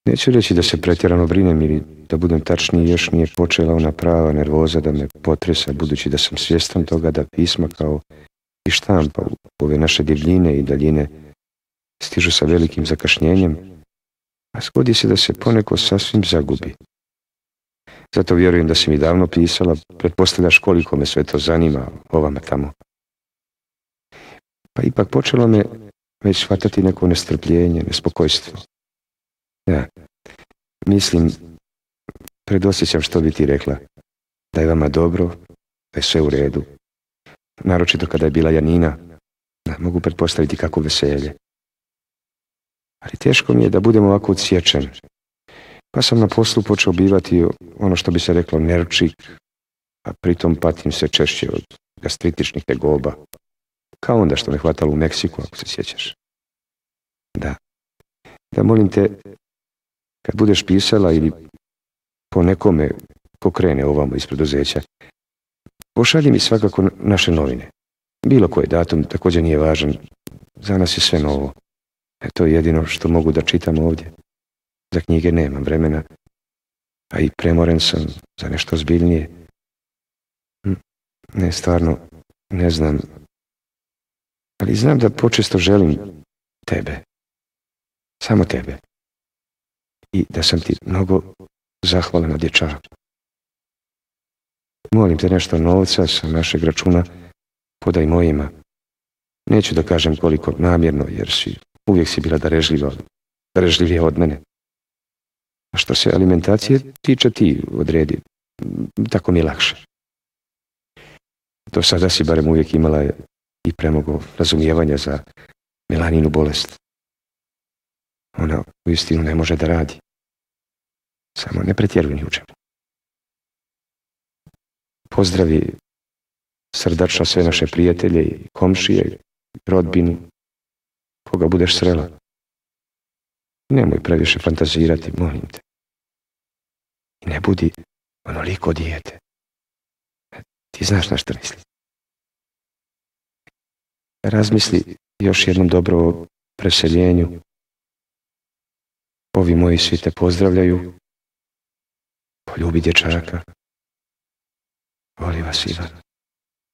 Neću reći da se pretjerano brinem ili da budem tačniji, još nije počela ona prava nervoza da me potresa, budući da sam svjestan toga da pisma kao i štampa u ove naše divljine i daljine stižu sa velikim zakašnjenjem, a zgodi se da se poneko sasvim zagubi. Zato vjerujem da si mi davno pisala, pretpostavljaš koliko me sve to zanima, ovama tamo. Pa ipak počelo me već shvatati neko nestrpljenje, nespokojstvo. Ja, mislim, predosjećam što bi ti rekla, da je vama dobro, da je sve u redu. Naročito kada je bila Janina, da mogu pretpostaviti kako veselje. Ali teško mi je da budem ovako odsječen. Pa sam na poslu počeo bivati ono što bi se reklo nerčik, a pritom patim se češće od gastritičnih tegoba. Kao onda što me hvatalo u Meksiku, ako se sjećaš. Da molim te, kad budeš pisala ili po nekome ko krene ovamo iz preduzeća, pošalji mi svakako naše novine. Bilo koji datum također nije važan. Za nas je sve novo. To je jedino što mogu da čitam ovdje. Za knjige nemam vremena, a i premoren sam za nešto ozbiljnije. Ne, stvarno, ne znam. Ali znam da počesto želim tebe. Samo tebe. I da sam ti mnogo zahvalan na dječaku. Molim te nešto novca sa našeg računa, podaj mojima. Neću da kažem koliko namjerno, jer uvijek si bila darežljivija od mene. A što se alimentacije tiče, ti odredi. Tako mi je lakše. Do sada si barem uvijek imala i premnogo razumijevanja za Melaninu bolest. Ona uistinu ne može da radi. Samo ne pretjeruj ni u čemu. Pozdravi srdačno sve naše prijatelje i komšije, rodbinu, koga budeš srela. Nemoj previše fantazirati, molim te. I ne budi onoliko dijete. Ti znaš na što misli. Razmisli još jednom dobro o preseljenju. Ovi moji svi te pozdravljaju. Poljubi dječaka. Voli vas, Ivan.